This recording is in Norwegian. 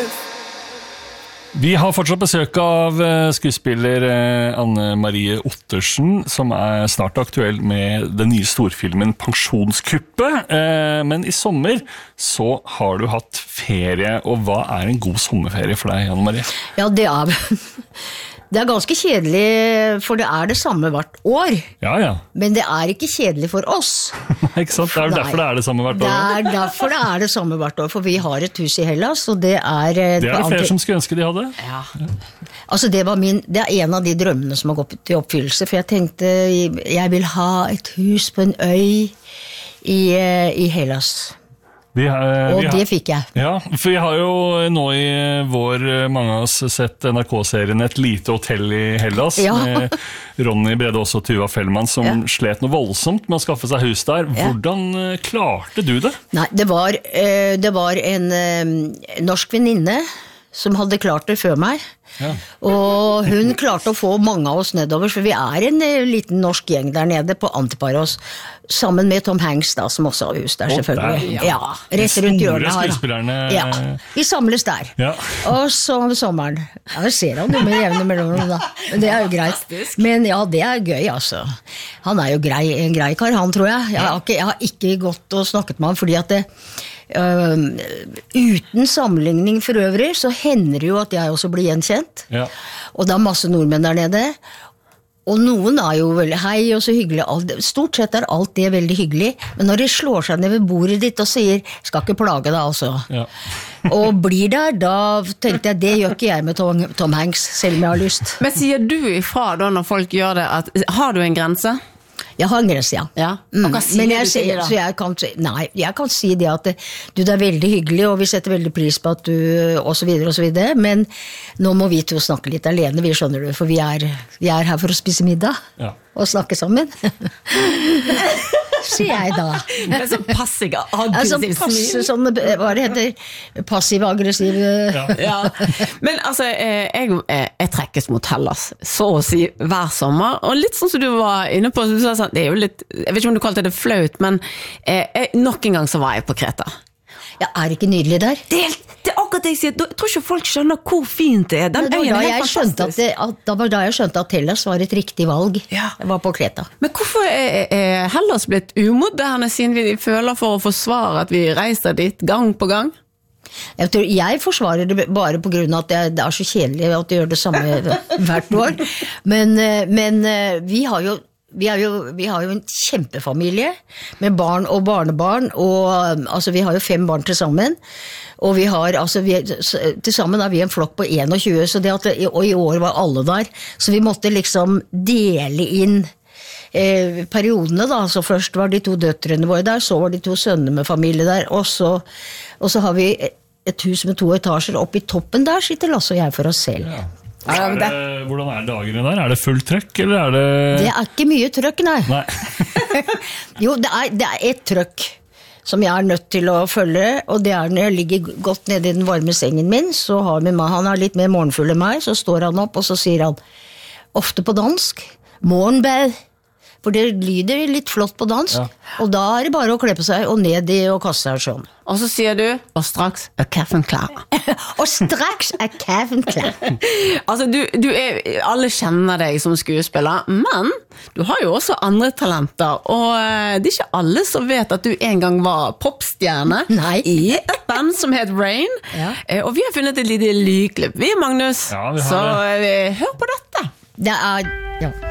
Vi har fortsatt besøk av skuespiller Anne Marie Ottersen, som snart aktuell med den nye storfilmen Pensjonskuppet. Men i sommer så har du hatt ferie, og hva en god sommerferie for deg, Anne Marie? Ja, det ganske kjedelig, for det det samme hvert år. Ja, ja. Men det ikke kjedelig for oss. Ikke sant? Det derfor det det samme hvert år. Det derfor det samme hvert år, for vi har et hus i Hellas, og det det det flere som skulle ønske de hadde. Ja. Altså det en av de drømmene som har gått til oppfyllelse, for jeg tenkte, jeg vil ha et hus på en øy i Hellas. Og det fikk jeg. Ja, for vi har jo nå i vår, mange av oss sett NRK-serien Et lite hotell i Hellas, ja. Med Ronny Bredås og Tuva Fellmann som slet noe voldsomt med å skaffe seg hus der. Hvordan klarte du det? Nei, det var en norsk venninne som hadde klart det før meg. Ja. Og hun klarte å få mange av oss nedover, for vi en liten norsk gjeng der nede på Antiparos, sammen med Tom Hanks da, som også har hus der selvfølgelig. Ja, rett rundt hjørnet her. Ja, vi samles der. Ja. Og så om sommeren, jeg ser han jo med jevne mellom da, men det jo greit. Men ja, det gøy altså. Han jo en grei kar, han tror jeg. Jeg har ikke gått og snakket med han, fordi at uten sammenligning for øvrig, så hender det jo at jeg også blir gjenkjent. Ja. Og det masse nordmenn der nede. Og noen jo veldig hei og så hyggelig. Stort sett alt det veldig hyggelig. Men når de slår seg ned ved bordet ditt og sier, skal ikke plage deg altså. Ja. Og blir der, da tenkte jeg, det gjør ikke jeg med Tom Hanks, selv om jeg har lyst. Men sier du ifra da når folk gjør det, at har du en grense? Jeg har en grense, ja. Ja. Og hva sier men jeg kan si det at du veldig hyggelig, og vi setter veldig pris på at du, og så videre, men nå må vi to snakke litt alene, vi skjønner du, for vi her for å spise middag, og snakke sammen. Sier jeg da. Det så passiv-aggressiv sånn, hva det heter? Passiv-aggressiv. Ja. Men altså, jeg trekkes mot Hellas, så å si hver sommer, og litt sånn som du var inne på, så du sa sånn, det jo litt, jeg vet ikke om du kalte det flaut, men nok en gang så var jeg på Kreta. Ja, det ikke nydelig der? Det akkurat det jeg sier, jeg tror ikke folk skjønner hvor fint det den øyen helt fantastisk. Det var da jeg skjønte at Hellas var et riktig valg. Ja. Jeg var på Kreta. Men hvorfor Hellas blitt umoderne siden vi føler for å forsvare at vi reiser dit gang på gang? Jeg forsvarer det bare på grunn av at det så kjedelig at de gjør det samme hvert år. Men vi har jo en kjempefamilie med barn og barnebarn, og altså, vi har jo 5 barn til sammen, og vi har, altså, til sammen vi en flokk på 21, så og i år var alle der, så vi måtte liksom dele inn periodene da, så først var de 2 døtrene våre der, så var de 2 sønnene med familie der, og så har vi et hus med 2 etasjer, oppe i toppen der sitter Lasse og jeg for oss selv. Ja. Hvordan dagene der? Det fullt trøkk, eller det... Det ikke mye trøkk, nei. Jo, det et trøkk som jeg nødt til å følge, og det når jeg ligger godt nede i den varme sengen min, så har han litt mer morgenfull enn meg, så står han opp, og så sier han, ofte på dansk, morgenbad, for det lyder litt flott på dansk, og da det bare å kle på seg og ned i og kaste seg sånn. Og så sier du, og straks kaffen klar. Og straks kaffen klar. Altså, alle kjenner deg som skuespiller, men du har jo også andre talenter, og det ikke alle som vet at du en gang var popstjerne i et band som het Rain, og vi har funnet et lite lydklipp. Vi Magnus, så hør på dette. Det ja.